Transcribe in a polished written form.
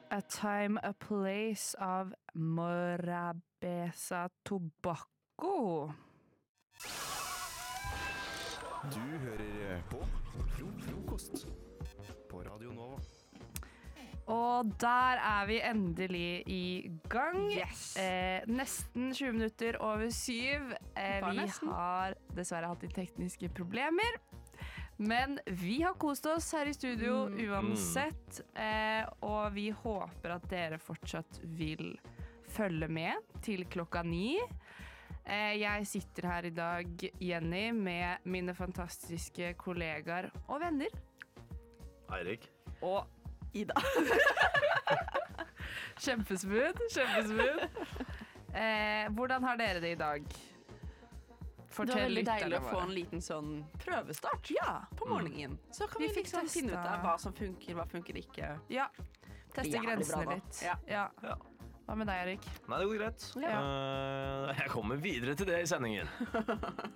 A Time, A Place av Morabeza Tobacco. Du hører på Frokost på Radio Nova. Og der er vi endelig i gang. Yes. Nesten 20 minutter over 7. Vi har dessverre hatt litt tekniske problemer. Men vi har kost oss her i studio uansett, og vi håper at dere fortsatt vil følge med til 9. Jeg sitter her i dag, Jenny, med mine fantastiske kollegaer og venner. Eirik. Og Ida. Kjempesmooth. Hvordan har dere det i dag? Det var veldig deilig å få en liten sånn prøvestart på morgenen. Så kan vi liksom finne ut av hva som funker, hva funker ikke. Ja, teste grensene bra, litt. Ja. Hva med deg, Erik? Nei, det går greit. Ja. Jeg kommer videre til det i sendingen.